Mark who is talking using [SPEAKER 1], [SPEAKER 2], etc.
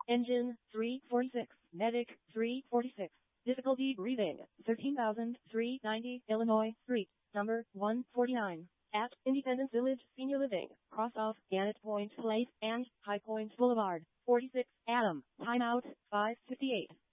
[SPEAKER 1] Engine 346. Medic 346. Difficulty breathing 13,390 Illinois Street, number 149. At Independence Village Senior Living, cross off Gannett Point Place and High Point Boulevard. 46 Adam. Timeout 5:58.